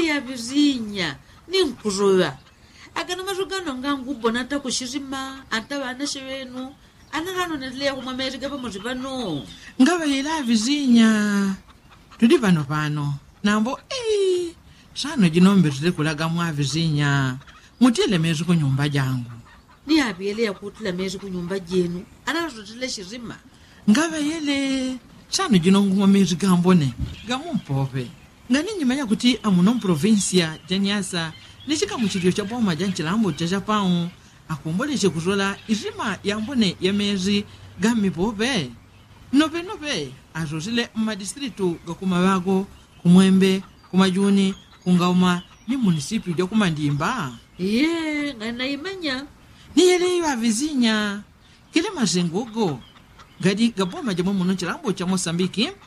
ya vizinya ni nkuzoya akana mazugano ngangu bona ta kushirima anta bana shevenu ana hano netlea kumwa Amerika pamoja pano ngava yela vizinya tudi pano nambo shano jinombe tule kulaga mwa vizinya mutile mezu ku nyumba jangu ni abiele ya kutila mezu ku nyumba jenu ana zotile shirima ngava yele shano jinongu mwa mezu gambone gamumpope ngani nyimanya kuti amuno provincia janyasa nishika muchilio cha boma janchilambo cha Japão akomboleshe kuzola izima yambone ya mezi gamipope nope azozile madistritu gakumabago kumwembe kumajuni kungauma ni municipio ya kumandimba ngana imanya ni yele ya vizinya kile mazengogo gadi gaboma jamu muno chilambo cha Mosambiki